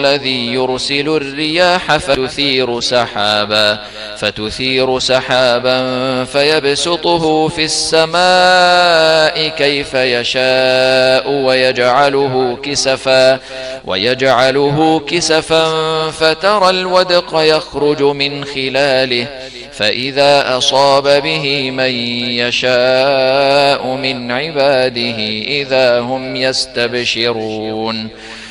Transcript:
الذي يرسل الرياح فتثير سحابا فيبسطه في السماء كيف يشاء ويجعله كسفا فترى الودق يخرج من خلاله فإذا أصاب به من يشاء من عباده إذا هم يستبشرون